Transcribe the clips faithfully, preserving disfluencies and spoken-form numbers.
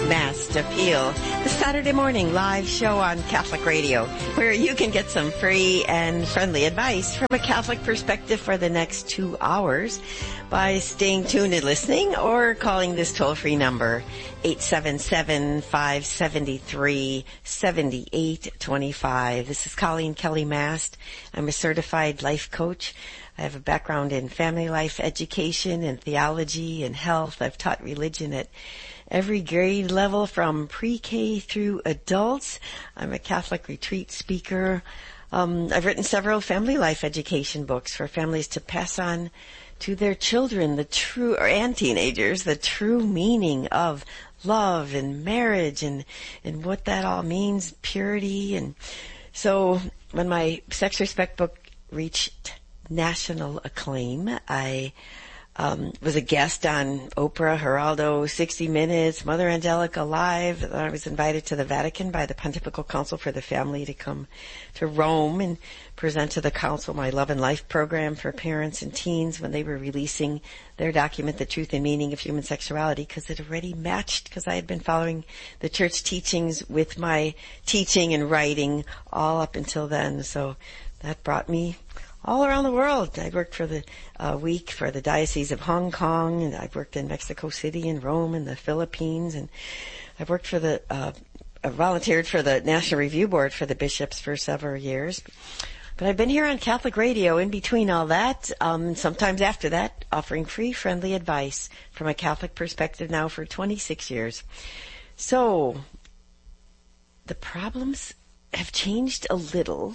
Mass Appeal, the Saturday morning live show on Catholic Radio, where you can get some free and friendly advice from a Catholic perspective for the next two hours by staying tuned and listening or calling this toll-free number, eight seven seven, five seven three, seven eight two five. This is Colleen Kelly Mast. I'm a certified life coach. I have a background in family life education and theology and health. I've taught religion at every grade level from pre-K through adults. I'm a Catholic retreat speaker. Um, I've written several family life education books for families to pass on to their children, the true, or and teenagers, the true meaning of love and marriage and, and what that all means, purity. And so when my Sex Respect book reached national acclaim, I um, was a guest on Oprah, Geraldo, sixty minutes, Mother Angelica Live. I was invited to the Vatican by the Pontifical Council for the Family to come to Rome and present to the Council my Love and Life program for parents and teens when they were releasing their document, The Truth and Meaning of Human Sexuality, because it already matched, because I had been following the church teachings with my teaching and writing all up until then. So that brought me all around the world. I worked for the uh, week for the Diocese of Hong Kong, and I've worked in Mexico City and Rome and the Philippines, and I've worked for the, uh, I volunteered for the National Review Board for the bishops for several years. But I've been here on Catholic Radio in between all that, um, sometimes after that, offering free, friendly advice from a Catholic perspective now for twenty-six years. So, the problems have changed a little.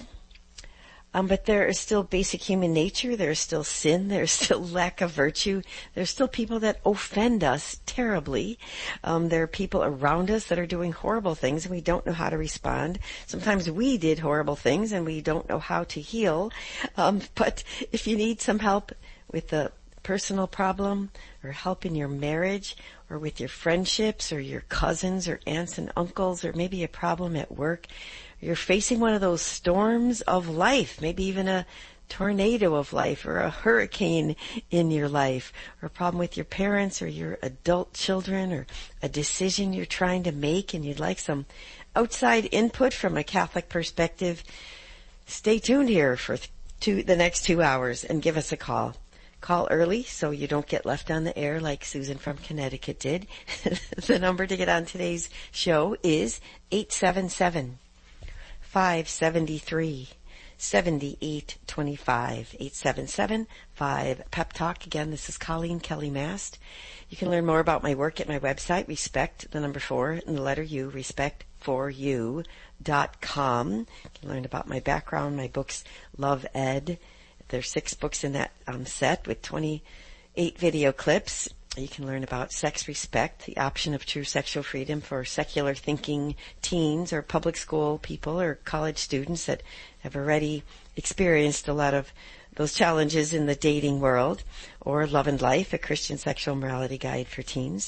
Um, but there is still basic human nature. There's still sin. There's still lack of virtue. There's still people that offend us terribly. Um, there are people around us that are doing horrible things and we don't know how to respond. Sometimes we did horrible things and we don't know how to heal. Um, but if you need some help with a personal problem or help in your marriage or with your friendships or your cousins or aunts and uncles or maybe a problem at work, you're facing one of those storms of life, maybe even a tornado of life or a hurricane in your life, or a problem with your parents or your adult children, or a decision you're trying to make and you'd like some outside input from a Catholic perspective, stay tuned here for two, the next two hours and give us a call. Call early so you don't get left on the air like Susan from Connecticut did. The number to get on today's show is eight seven seven, five seven three, seven eight two five, eight seven seven, five Pep Talk. Again, this is Colleen Kelly Mast. You can learn more about my work at my website, respect, the number four, and the letter U, respect for you dot com. You can learn about my background, my books, Love Ed. There's six books in that um, set with twenty-eight video clips. You can learn about Sex Respect, the option of true sexual freedom for secular thinking teens or public school people or college students that have already experienced a lot of those challenges in the dating world, or Love and Life, a Christian sexual morality guide for teens.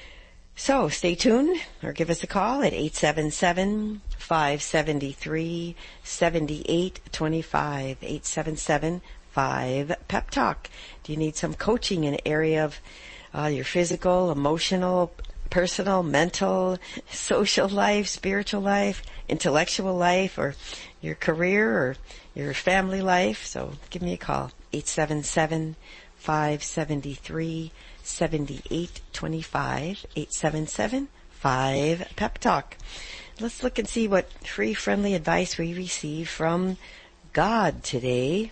So stay tuned or give us a call at eight seven seven, five seven three, seven eight two five, eight seven seven, five Pep Talk. Do you need some coaching in the area of uh, your physical, emotional, personal, mental, social life, spiritual life, intellectual life, or your career or your family life? So give me a call, eight seven seven, five seven three, seven eight two five, eight seven seven, five Pep Talk. Let's look and see what free, friendly advice we receive from God today.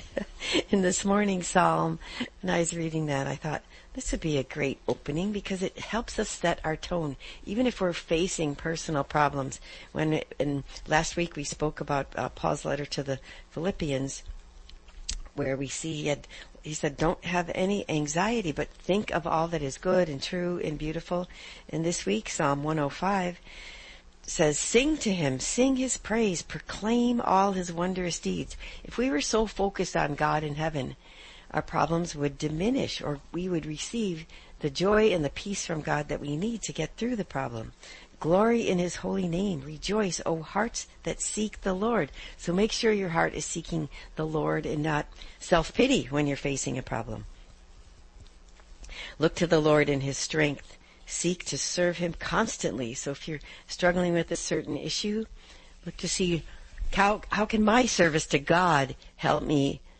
In this morning's psalm, and I was reading that, I thought this would be a great opening because it helps us set our tone, even if we're facing personal problems. When in last week we spoke about uh, Paul's letter to the Philippians, where we see he, had, he said, don't have any anxiety, but think of all that is good and true and beautiful. And this week, Psalm one oh five says, sing to him, sing his praise, proclaim all his wondrous deeds. If we were so focused on God in heaven, our problems would diminish, or we would receive the joy and the peace from God that we need to get through the problem. Glory in his holy name. Rejoice, O hearts that seek the Lord. So make sure your heart is seeking the Lord and not self-pity when you're facing a problem. Look to the Lord in his strength. seek to serve Him constantly. So if you're struggling with a certain issue, look to see how, how can my service to God help me